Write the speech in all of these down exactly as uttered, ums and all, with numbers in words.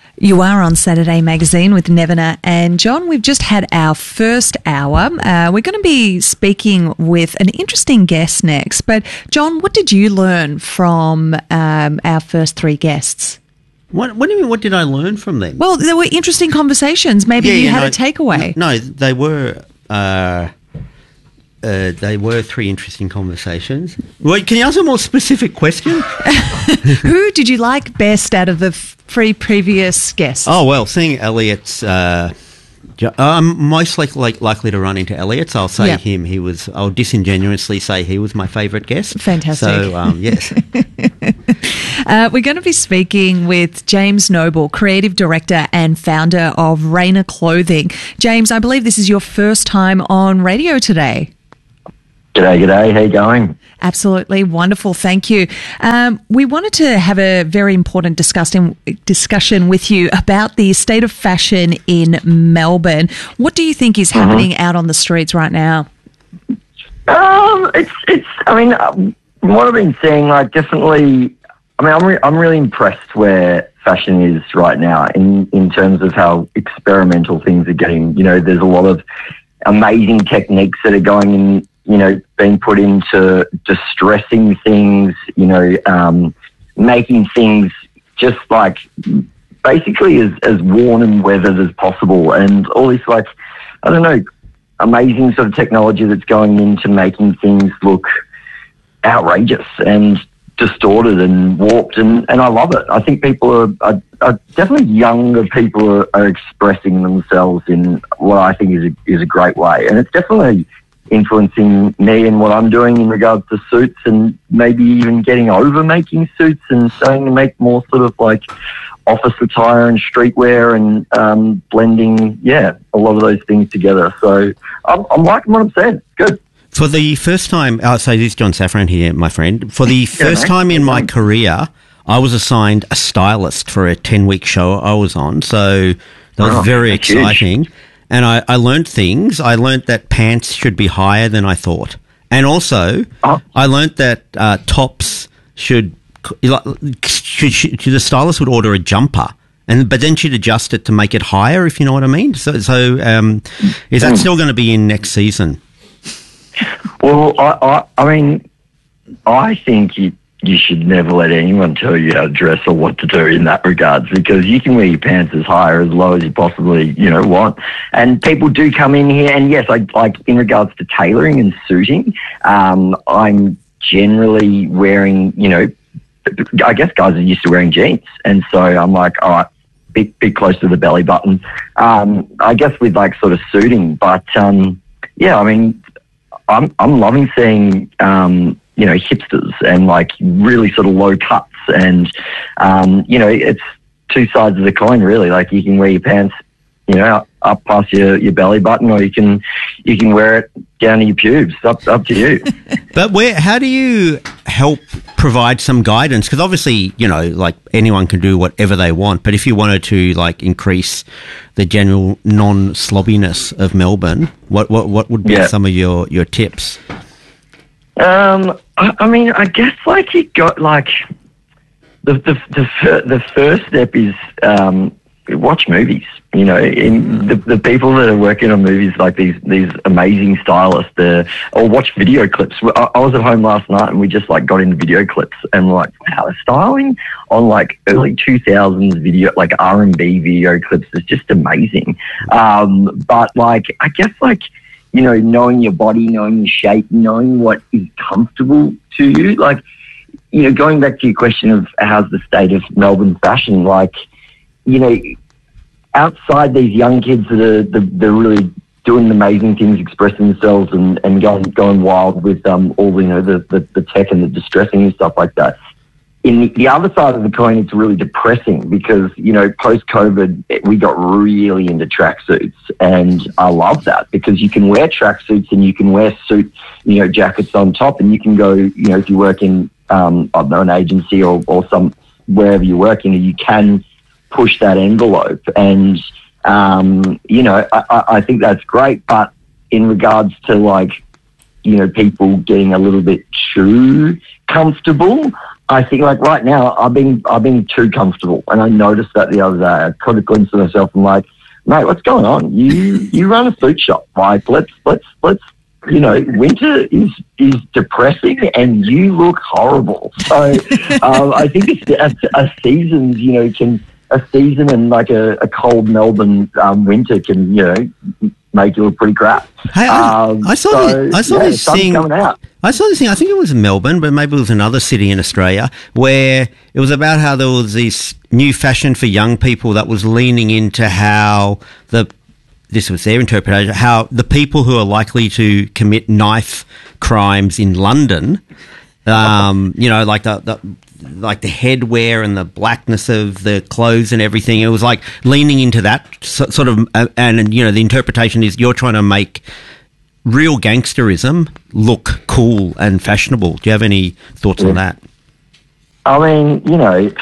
You are on Saturday Magazine with Nevena and John. We've just had our first hour. Uh, we're going to be speaking with an interesting guest next. But, John, what did you learn from um, our first three guests? What, what do you mean, what did I learn from them? Well, there were interesting conversations. Maybe yeah, you yeah, had no, a takeaway. No, they were... Uh, Uh, they were three interesting conversations. Wait, can you ask a more specific question? Who did you like best out of the f- three previous guests? Oh, well, seeing Elliot's... Uh, I'm most like, like, likely to run into Elliot, so I'll say yep. him. He was... I'll disingenuously say he was my favourite guest. Fantastic. So, um, yes. uh, we're going to be speaking with James Noble, Creative Director and founder of Rayner Clothing. James, I believe this is your first time on radio today. G'day, g'day. How you going? Absolutely wonderful. Thank you. Um, we wanted to have a very important discussion discussion with you about the state of fashion in Melbourne. What do you think is mm-hmm. happening out on the streets right now? Um, it's it's. I mean, um, from what I've been seeing, like definitely. I mean, I'm re- I'm really impressed where fashion is right now in in terms of how experimental things are getting. You know, there's a lot of amazing techniques that are going in. You know, being put into distressing things, you know, um, making things just like basically as, as worn and weathered as possible. And all this, like, I don't know, amazing sort of technology that's going into making things look outrageous and distorted and warped. And, and I love it. I think people are, are, are definitely younger people are, are expressing themselves in what I think is a, is a great way. And it's definitely influencing me and what I'm doing in regards to suits, and maybe even getting over making suits and starting to make more sort of like office attire and streetwear and um, blending, yeah, a lot of those things together. So I'm, I'm liking what I'm saying. Good. For the first time, I'll say this is John Safran here, my friend. For the first time in my career, I was assigned a stylist for a ten-week show I was on. So that was oh, very exciting. Huge. And I, I learned things. I learned that pants should be higher than I thought. And also, oh. I learned that uh, tops should, should, should... The stylist would order a jumper, and but then she'd adjust it to make it higher, if you know what I mean. So, so um, is that mm. still going to be in next season? Well, I, I, I mean, I think you, you should never let anyone tell you how to dress or what to do in that regards, because you can wear your pants as high or as low as you possibly, you know, want. And people do come in here, and yes, I like in regards to tailoring and suiting, um, I'm generally wearing, you know, I guess guys are used to wearing jeans, and so I'm like, all right, bit bit close to the belly button. Um, I guess with like sort of suiting, but um, yeah, I mean, I'm I'm loving seeing. Um, you know, hipsters and like really sort of low cuts, and, um, you know, it's two sides of the coin really. Like you can wear your pants, you know, up, up past your, your belly button, or you can, you can wear it down to your pubes. Up, up to you. But where, how do you help provide some guidance? Because obviously, you know, like anyone can do whatever they want, but if you wanted to like increase the general non-slobbiness of Melbourne, what, what, what would be yeah. some of your, your tips? Um, I, I mean, I guess like you got like the the the, fir- the first step is um, watch movies. You know, in the the people that are working on movies, like these these amazing stylists, the or watch video clips. I, I was at home last night and we just like got into video clips and we're like, wow, the styling on like early two thousands video, like R and B video clips is just amazing. Um, but like, I guess like. You know, knowing your body, knowing your shape, knowing what is comfortable to you. Like, you know, going back to your question of how's the state of Melbourne fashion, like, you know, outside these young kids that are they're really doing amazing things, expressing themselves and, and going going wild with um all, you know, the, the, the tech and the distressing and stuff like that. In the, the other side of the coin, it's really depressing because, you know, post-COVID, we got really into tracksuits, and I love that because you can wear tracksuits and you can wear suit, you know, jackets on top, and you can go, you know, if you work in, um, I don't know, an agency or, or some wherever you're working, you can push that envelope, and um, you know, I, I think that's great. But in regards to like, you know, people getting a little bit too comfortable. I think like right now I've been I've been too comfortable, and I noticed that the other day. I caught a glimpse of myself and like, mate, what's going on? You you run a fruit shop. Like, let's let's let's you know, winter is is depressing, and you look horrible. So um, I think it's a, a seasons, you know, can a season and like a, a cold Melbourne um, winter can, you know, make you look pretty crap. Hey, I, um, I saw so, this, I saw yeah, this sun's thing. coming out. I saw this thing. I think it was in Melbourne, but maybe it was another city in Australia, where it was about how there was this new fashion for young people that was leaning into how the this was their interpretation, how the people who are likely to commit knife crimes in London, um, you know, like the, the like the headwear and the blackness of the clothes and everything. It was like leaning into that so, sort of, uh, and, you know, the interpretation is you're trying to make real gangsterism look cool and fashionable. Do you have any thoughts yeah. on that? I mean, you know,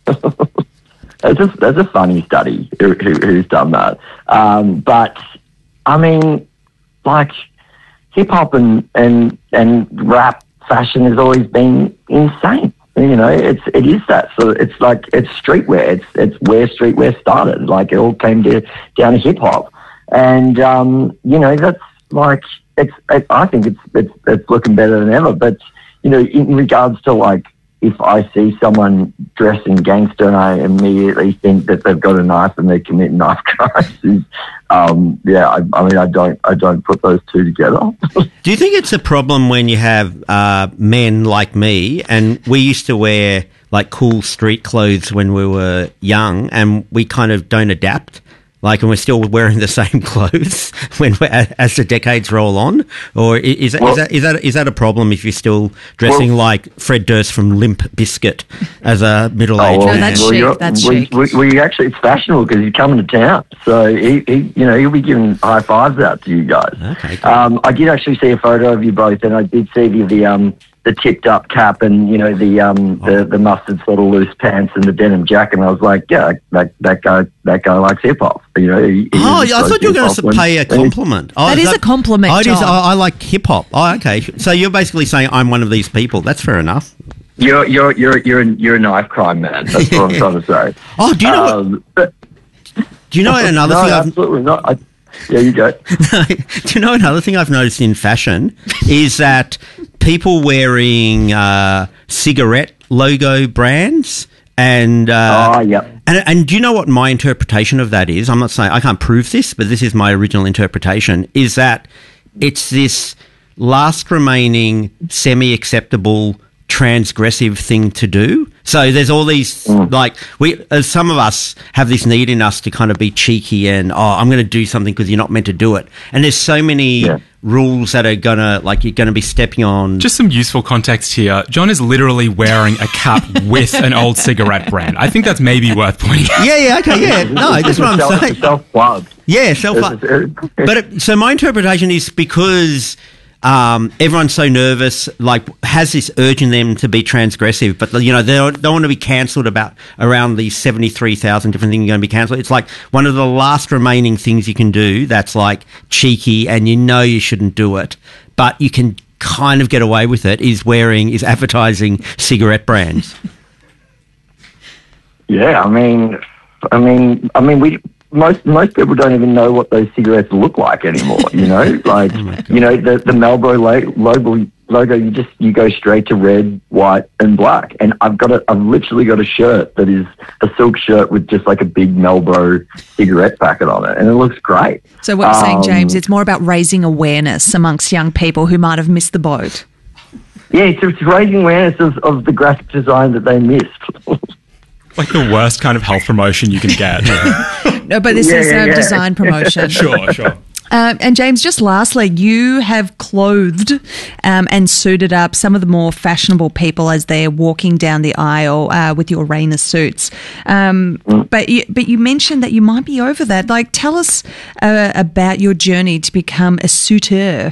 that's a, that's a funny study who, who, who's done that. Um, but, I mean, like, hip-hop and, and, and rap fashion has always been insane. You know, it's it is that. So it's like it's streetwear. It's it's where streetwear started. Like it all came to, down to hip hop, and um, you know that's like it's. It, I think it's it's it's looking better than ever. But you know, in regards to like if I see someone dressed in gangster and I immediately think that they've got a knife and they're committing knife crimes, is, um, yeah, I, I mean, I don't, I don't put those two together. Do you think it's a problem when you have uh, men like me, and we used to wear like cool street clothes when we were young, and we kind of don't adapt? Like, and we're still wearing the same clothes when we're, as the decades roll on, or is that, well, is that is that is that a problem if you're still dressing well, like Fred Durst from Limp Bizkit as a middle-aged oh, well, man? That's well, chic. That's we, chic. We, we actually, it's fashionable because he's coming to town, so he, he, you know, he'll be giving high fives out to you guys. Okay. Cool. Um, I did actually see a photo of you both, and I did see the the um. the tipped up cap and, you know, the um the, the mustard sort of loose pants and the denim jacket, and I was like, yeah, that that guy that guy likes hip hop. You know. He, he oh, yeah, I thought you were going to pay a compliment. Oh, that is, is that, a compliment. Oh, it is, John. I, I like hip hop. Oh, okay. So you're basically saying I'm one of these people. That's fair enough. You're you're you're you're a, you're a knife crime man. That's what I'm trying to say. Oh, do you know? Um, what, but, do you know another no, thing? I've, absolutely not. I, yeah, you go. Do you know another thing I've noticed in fashion is that people wearing uh, cigarette logo brands and uh, oh, yeah. and and do you know what my interpretation of that is? I'm not saying I can't prove this, but this is my original interpretation. Is that it's this last remaining semi-acceptable transgressive thing to do. So there's all these mm. like we uh, some of us have this need in us to kind of be cheeky and oh I'm going to do something because you're not meant to do it, and there's so many yeah. rules that are gonna like you're going to be stepping on. Just some useful context here. John is literally wearing a cap with an old cigarette brand. I think that's maybe worth pointing out. Yeah, yeah, okay, yeah. No, that's what I'm saying. Self-plug. Yeah, self-plug. But it, so my interpretation is because Um, everyone's so nervous, like has this urge in them to be transgressive, but you know they don't, don't want to be cancelled about around these seventy-three thousand different things you're going to be cancelled. It's like one of the last remaining things you can do that's like cheeky, and you know you shouldn't do it, but you can kind of get away with it. Is wearing is advertising cigarette brands. Yeah, I mean, I mean, I mean, we. Most most people don't even know what those cigarettes look like anymore. You know, like oh you know the the Marlboro logo logo. You just you go straight to red, white, and black. And I've got a I've literally got a shirt that is a silk shirt with just like a big Marlboro cigarette packet on it, and it looks great. So what you're um, saying, James, it's more about raising awareness amongst young people who might have missed the boat. Yeah, it's, it's raising awareness of, of the graphic design that they missed. Like the worst kind of health promotion you can get. No, but this yeah, is a yeah, yeah. design promotion. Sure, sure. Um, and James, just lastly, you have clothed um, and suited up some of the more fashionable people as they're walking down the aisle uh, with your Rainer suits. Um, mm. But you, but you mentioned that you might be over that. Like, tell us uh, about your journey to become a suiteur.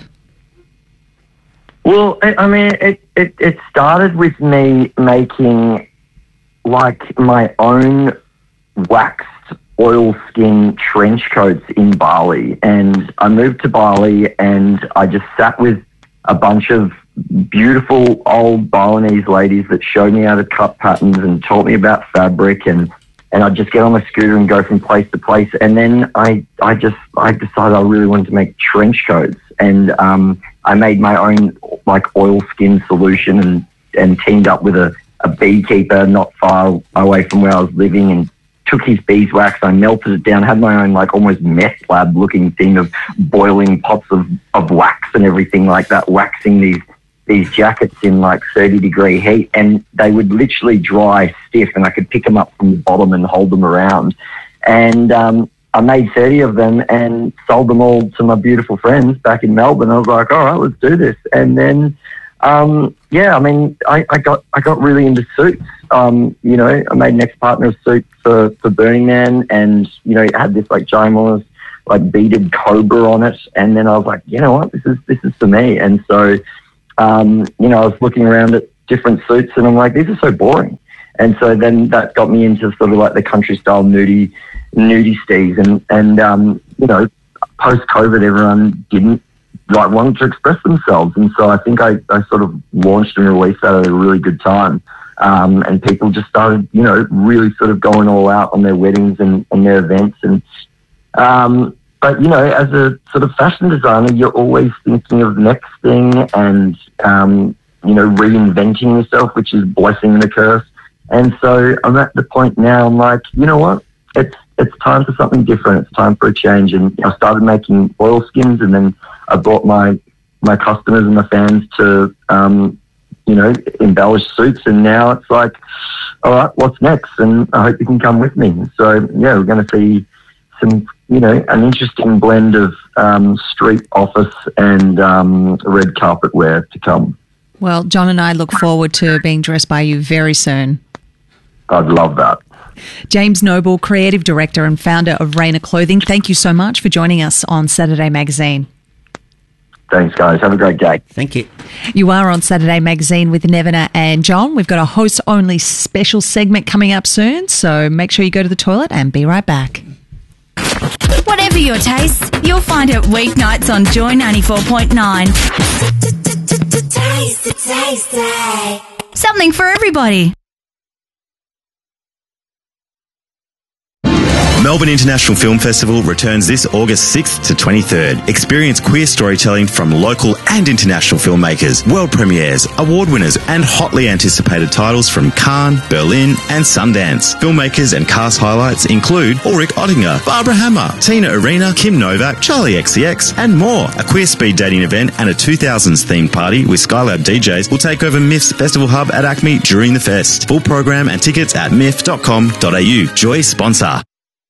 Well, I mean, it, it, it started with me making like my own waxed oilskin trench coats in Bali, and I moved to Bali and I just sat with a bunch of beautiful old Balinese ladies that showed me how to cut patterns and taught me about fabric, and and I'd just get on my scooter and go from place to place. And then I I just I decided I really wanted to make trench coats, and um, I made my own like oilskin solution and and teamed up with a, a beekeeper not far away from where I was living, and took his beeswax, I melted it down, had my own like almost meth lab looking thing of boiling pots of, of wax and everything like that, waxing these these jackets in like thirty degree heat, and they would literally dry stiff, and I could pick them up from the bottom and hold them around. And um, I made thirty of them and sold them all to my beautiful friends back in Melbourne. I was like, all right, let's do this. And then, um, yeah, I mean, I, I got I got really into suits. Um, you know, I made an ex-partner suit for, for Burning Man, and, you know, it had this like ginormous like beaded cobra on it. And then I was like, you know what, this is, this is for me. And so, um, you know, I was looking around at different suits and I'm like, these are so boring. And so then that got me into sort of like the country style nudie, nudie stees. And, and, um, you know, post-COVID, everyone didn't like want to express themselves. And so I think I, I sort of launched and released that at a really good time. Um, and people just started, you know, really sort of going all out on their weddings and, and their events. And, um, but, you know, as a sort of fashion designer, you're always thinking of the next thing and, um, you know, reinventing yourself, which is blessing and a curse. And so I'm at the point now, I'm like, you know what, it's, it's time for something different. It's time for a change. And I started making oilskins, and then I brought my, my customers and my fans to, um, you know, embellished suits, and now it's like, all right, what's next? And I hope you can come with me. So, yeah, we're going to see some, you know, an interesting blend of um, street office and um, red carpet wear to come. Well, John and I look forward to being dressed by you very soon. I'd love that. James Noble, Creative Director and founder of Rainer Clothing, thank you so much for joining us on Saturday Magazine. Thanks, guys. Have a great day. Thank you. You are on Saturday Magazine with Nevena and John. We've got a host-only special segment coming up soon, so make sure you go to the toilet and be right back. Whatever your taste, you'll find it weeknights on Joy ninety-four point nine. Something for everybody. Melbourne International Film Festival returns this August sixth to twenty-third. Experience queer storytelling from local and international filmmakers, world premieres, award winners, and hotly anticipated titles from Cannes, Berlin, and Sundance. Filmmakers and cast highlights include Ulrich Oettinger, Barbara Hammer, Tina Arena, Kim Novak, Charlie X C X, and more. A queer speed dating event and a two thousands themed party with Skylab D Js will take over M I F's festival hub at Acme during the fest. Full program and tickets at m i f dot com dot a u. Joy sponsor.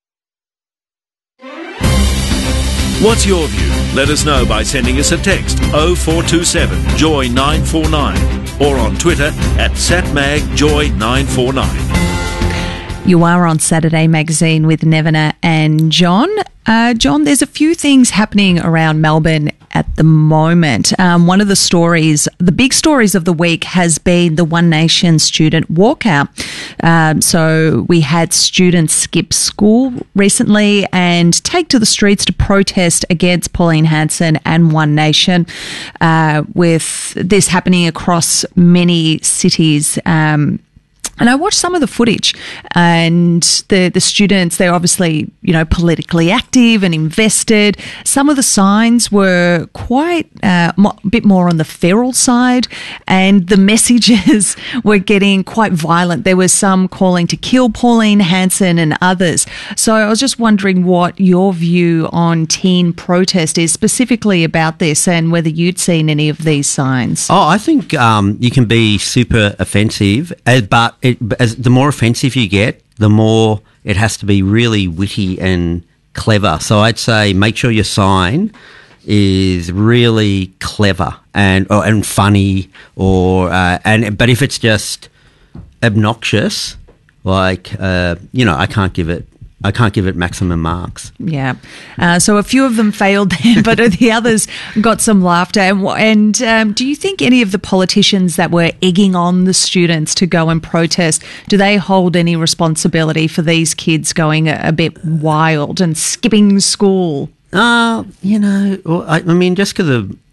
What's your view? Let us know by sending us a text oh four two seven joy nine four nine or on Twitter at satmagjoy nine four nine. You are on Saturday Magazine with Nevena and John. Uh, John, there's a few things happening around Melbourne at the moment. Um, one of the stories, the big stories of the week has been the One Nation student walkout. Um, so we had students skip school recently and take to the streets to protest against Pauline Hanson and One Nation, uh, with this happening across many cities. Um, And I watched some of the footage, and the, the students, they're obviously, you know, politically active and invested. Some of the signs were quite uh, a bit more on the feral side, and the messages were getting quite violent. There was some calling to kill Pauline Hanson and others. So I was just wondering what your view on teen protest is specifically about this, and whether you'd seen any of these signs. Oh, I think um, you can be super offensive, uh, but it, as the more offensive you get, the more it has to be really witty and clever. So I'd say make sure your sign is really clever and or, and funny, or uh, and but if it's just obnoxious, like uh, you know, I can't give it. I can't give it maximum marks. Yeah. Uh, so a few of them failed there, but the others got some laughter. And, and um, do you think any of the politicians that were egging on the students to go and protest, do they hold any responsibility for these kids going a, a bit wild and skipping school? Uh, you know, I, I mean, just because of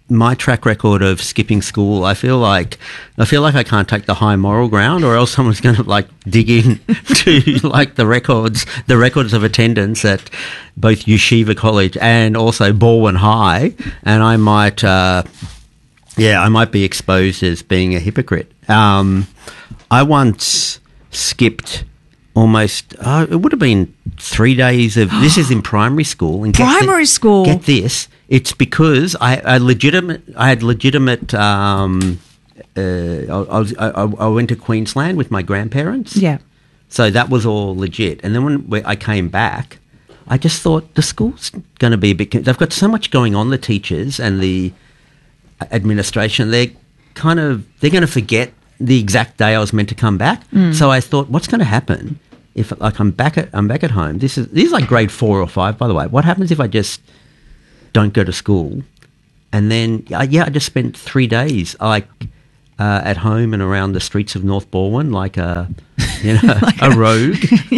my track record of skipping school, I feel like I feel like I can't take the high moral ground, or else someone's going to like dig in to like the records, the records of attendance at both Yeshiva College and also Baldwin High, and I might, uh, yeah, I might be exposed as being a hypocrite. Um, I once skipped almost, uh, it would have been three days of, this is in primary school. And get Primary the, school? Get this, it's because I, I legitimate, I had legitimate, um, uh, I, was, I, I went to Queensland with my grandparents. Yeah. So that was all legit. And then when I came back, I just thought the school's going to be a bit, they've got so much going on, the teachers and the administration, they're kind of, they're going to forget the exact day I was meant to come back. Mm. So I thought, what's going to happen if like I'm back at I'm back at home? This is this is like grade four or five, by the way. What happens if I just don't go to school? And then uh, yeah, I just spent three days like uh, at home and around the streets of North Baldwin, like a you know like a, a rogue,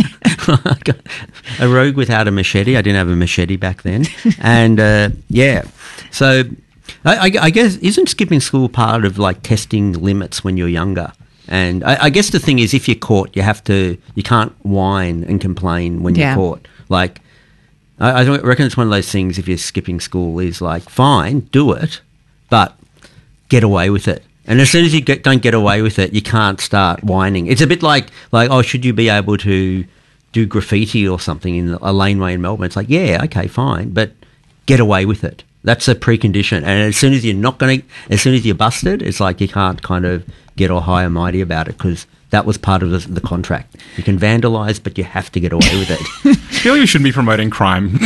a rogue without a machete. I didn't have a machete back then, and uh, yeah, so. I, I guess, isn't skipping school part of like testing limits when you're younger? And I, I guess the thing is, if you're caught, you have to, you can't whine and complain when yeah. you're caught. Like, I, I reckon it's one of those things, if you're skipping school, is like, fine, do it, but get away with it. And as soon as you get, don't get away with it, you can't start whining. It's a bit like, like, oh, should you be able to do graffiti or something in a laneway in Melbourne? It's like, yeah, okay, fine, but get away with it. That's a precondition. And as soon as you're not going to, as soon as you're busted, it's like you can't kind of get all high and mighty about it, because that was part of the, the contract. You can vandalise, but you have to get away with it. I feel like you shouldn't be promoting crime.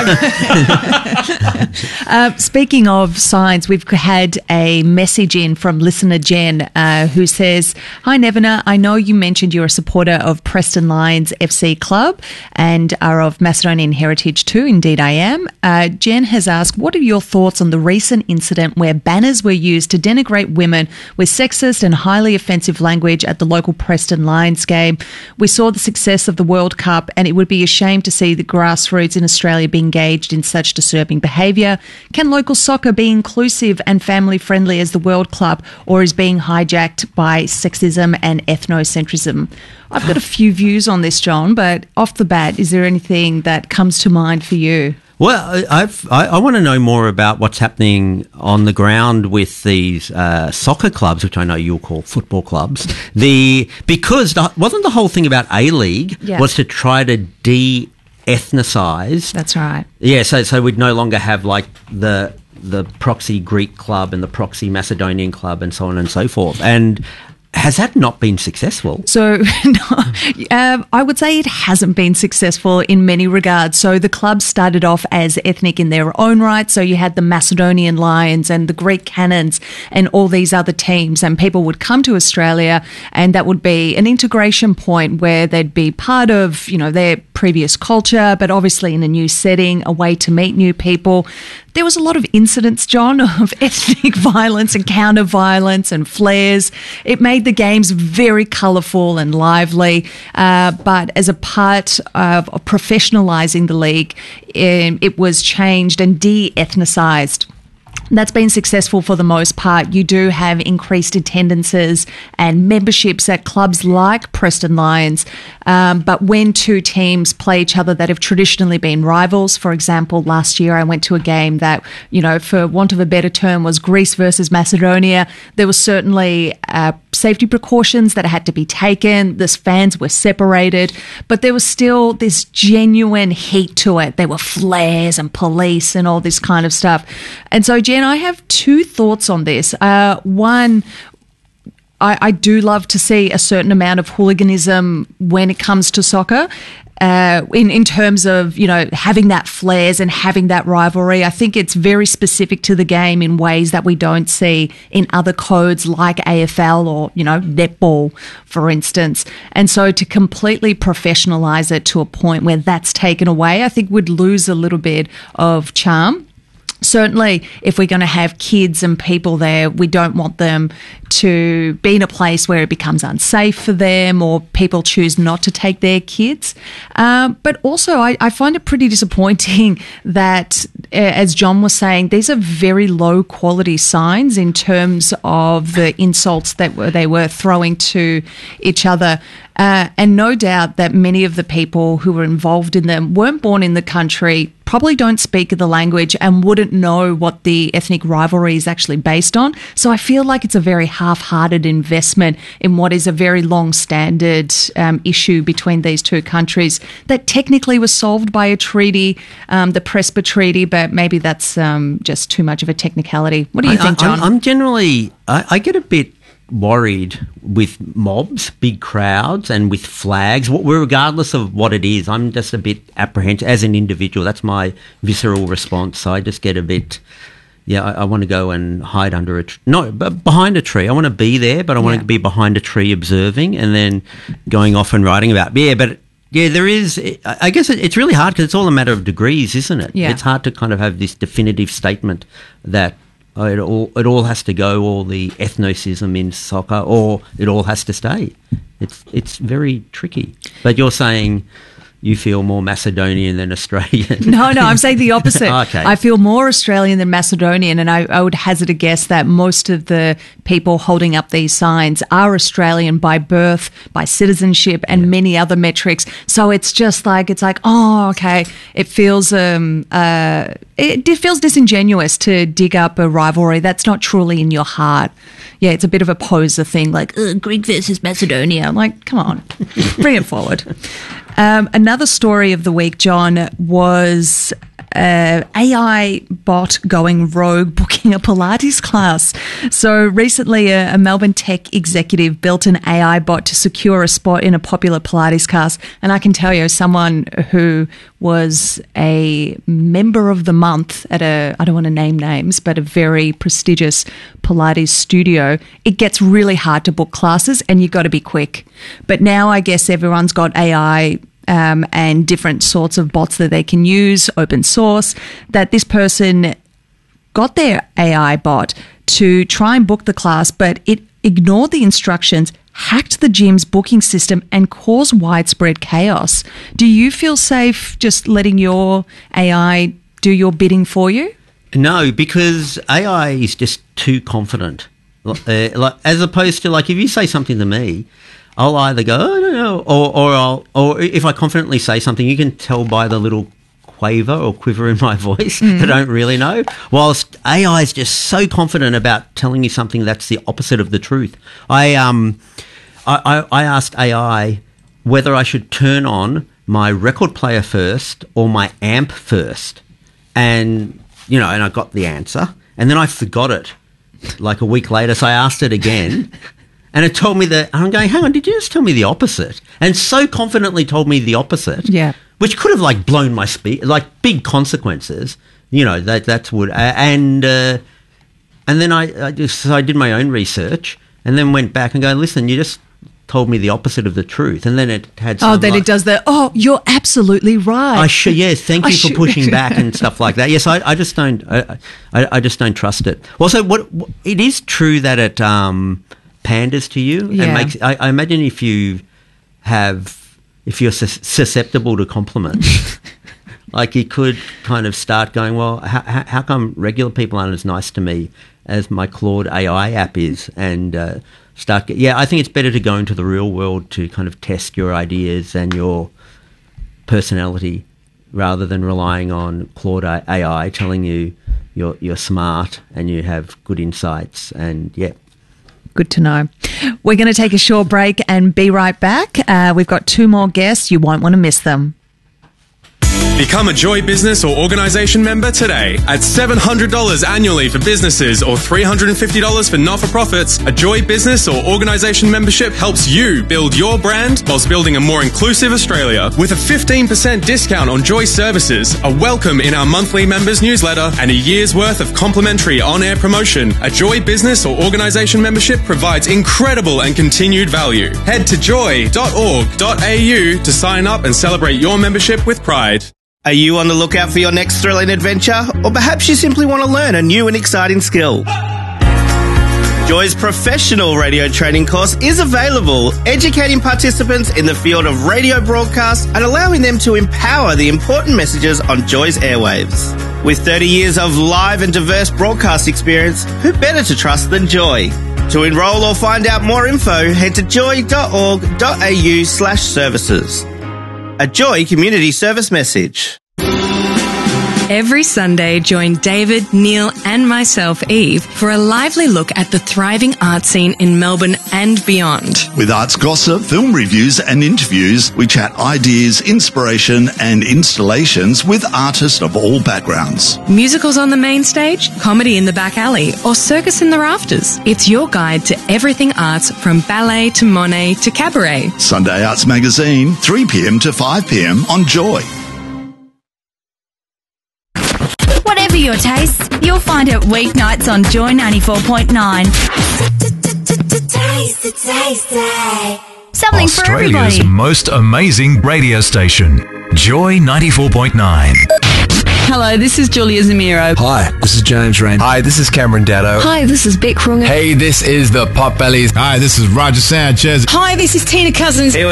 uh, speaking of signs, we've had a message in from listener Jen uh, who says, "Hi Nevena, I know you mentioned you're a supporter of Preston Lions F C Club and are of Macedonian heritage too. Indeed I am. Uh, Jen has asked, what are your thoughts on the recent incident where banners were used to denigrate women with sexist and highly offensive language at the local Preston Lions game? We saw the success of the World Cup, and it would be a shame to see the grassroots in Australia be engaged in such disturbing behaviour. Can local soccer be inclusive and family friendly as the World Club, or is being hijacked by sexism and ethnocentrism?" I've got a few views on this, John, but off the bat, is there anything that comes to mind for you? Well, I've, I, I want to know more about what's happening on the ground with these uh, soccer clubs, which I know you'll call football clubs. The because the, wasn't the whole thing about A-League yeah. was to try to de-ethnicize. That's right. Yeah, so so we'd no longer have like the the proxy Greek club and the proxy Macedonian club and so on and so forth. And has that not been successful? So no, um, I would say it hasn't been successful in many regards. So the club started off as ethnic in their own right. So you had the Macedonian Lions and the Greek Cannons and all these other teams, and people would come to Australia, and that would be an integration point where they'd be part of, you know, their previous culture, but obviously in a new setting, a way to meet new people. There was a lot of incidents, John, of ethnic violence and counter violence and flares. It made the games very colourful and lively, uh, but as a part of, of professionalising the league, it, it was changed and de-ethnicised. That's been successful for the most part. You do have increased attendances and memberships at clubs like Preston Lions. Um, but when two teams play each other that have traditionally been rivals, for example, last year I went to a game that, you know, for want of a better term, was Greece versus Macedonia. There was certainly uh, safety precautions that had to be taken. The fans were separated, but there was still this genuine heat to it. There were flares and police and all this kind of stuff. And so, Jen, I have two thoughts on this. Uh, one, I, I do love to see a certain amount of hooliganism when it comes to soccer. Uh, in, in terms of, you know, having that flares and having that rivalry. I think it's very specific to the game in ways that we don't see in other codes like A F L or, you know, netball, for instance. And so to completely professionalise it to a point where that's taken away, I think would lose a little bit of charm. certainly if we're going to have kids and people there, we don't want them to be in a place where it becomes unsafe for them or people choose not to take their kids. Um, but also I, I find it pretty disappointing that, uh, as John was saying, these are very low quality signs in terms of the insults that were, they were throwing to each other. Uh, and no doubt that many of the people who were involved in them weren't born in the country, probably don't speak the language and wouldn't know what the ethnic rivalry is actually based on. So I feel like it's a very half-hearted investment in what is a very long-standard um, issue between these two countries that technically was solved by a treaty, um, the Prespa Treaty, but maybe that's um, just too much of a technicality. What do you I, think, John? I, I'm generally, I, I get a bit worried with mobs, big crowds, and with flags, regardless of what it is. I'm just a bit apprehensive as an individual. That's my visceral response. I just get a bit, yeah, I, I want to go and hide under a tree. No, but behind a tree. I want to be there, but I want yeah. to be behind a tree observing and then going off and writing about, yeah, but yeah, there is, I guess it's really hard because it's all a matter of degrees, isn't it? Yeah. It's hard to kind of have this definitive statement that Oh, it all it all has to go, all the ethnocism in soccer, or it all has to stay. It's it's very tricky. But you're saying you feel more Macedonian than Australian. No, no, I'm saying the opposite. Okay. I feel more Australian than Macedonian, and I, I would hazard a guess that most of the people holding up these signs are Australian by birth, by citizenship, and yeah. many other metrics. So it's just like, it's like, oh, okay, it feels um uh it, it feels disingenuous to dig up a rivalry that's not truly in your heart. Yeah, it's a bit of a poser thing, like Greek versus Macedonia. I'm like, come on, bring it forward. Um, another story of the week, John, was uh, A I bot going rogue booking a Pilates class. So recently a, a Melbourne tech executive built an A I bot to secure a spot in a popular Pilates class. And I can tell you, someone who was a member of the month at a, I don't want to name names, but a very prestigious Pilates studio, it gets really hard to book classes and you've got to be quick. But now I guess everyone's got A I Um, and different sorts of bots that they can use, open source, that this person got their A I bot to try and book the class, but it ignored the instructions, hacked the gym's booking system and caused widespread chaos. Do you feel safe just letting your A I do your bidding for you? No, because A I is just too confident. Uh, like, as opposed to, like, if you say something to me, I'll either go, oh, no, no, or, or I'll, or if I confidently say something, you can tell by the little quaver or quiver in my voice mm. that I don't really know. Whilst A I is just so confident about telling you something that's the opposite of the truth. I um, I, I, I asked A I whether I should turn on my record player first or my amp first, and you know, and I got the answer, and then I forgot it like a week later, so I asked it again. And it told me that, I'm going, hang on, did you just tell me the opposite? And so confidently told me the opposite. Yeah. Which could have, like, blown my speed, like, big consequences. You know, that that's would, uh, and uh, and then I, I just, so I did my own research and then went back and go, listen, you just told me the opposite of the truth. And then it had some, Oh, then like, it does the, oh, you're absolutely right. I should, yes, thank you I for should. pushing back and stuff like that. Yes, I, I just don't, I, I, I just don't trust it. Also, what, what it is true that it, um, panders to you yeah. and makes. I, I imagine if you have, if you're sus- susceptible to compliments, like you could kind of start going, well, how, how come regular people aren't as nice to me as my Claude A I app is, and uh, start. Get, yeah, I think it's better to go into the real world to kind of test your ideas and your personality, rather than relying on Claude A I telling you you're you're smart and you have good insights and yeah. Good to know. We're going to take a short break and be right back. Uh, we've got two more guests. You won't want to miss them. Become a Joy Business or Organisation member today. At seven hundred dollars annually for businesses or three hundred fifty dollars for not-for-profits, a Joy Business or Organisation membership helps you build your brand whilst building a more inclusive Australia. With a fifteen percent discount on Joy services, a welcome in our monthly members newsletter, and a year's worth of complimentary on-air promotion, a Joy Business or Organisation membership provides incredible and continued value. Head to joy dot org dot a u to sign up and celebrate your membership with pride. Are you on the lookout for your next thrilling adventure? Or perhaps you simply want to learn a new and exciting skill? Joy's professional radio training course is available, educating participants in the field of radio broadcast and allowing them to empower the important messages on Joy's airwaves. With thirty years of live and diverse broadcast experience, who better to trust than Joy? To enrol or find out more info, head to joy.org.au slash services. A Joy Community Service message. Every Sunday, join David, Neil and myself, Eve, for a lively look at the thriving art scene in Melbourne and beyond. With arts gossip, film reviews and interviews, we chat ideas, inspiration and installations with artists of all backgrounds. Musicals on the main stage, comedy in the back alley or circus in the rafters. It's your guide to everything arts, from ballet to Monet to cabaret. Sunday Arts Magazine, three p.m. to five p.m. on Joy. Whatever your taste, you'll find it weeknights on Joy ninety-four point nine. Something for everybody. Australia's most amazing radio station, Joy ninety-four point nine. Hello, this is Julia Zamiro. Hi, this is James Rain. Hi, this is Cameron Daddo. Hi, this is Beck Runga. Hey, this is the Pot Bellies. Hi, this is Roger Sanchez. Hi, this is Tina Cousins. Hey,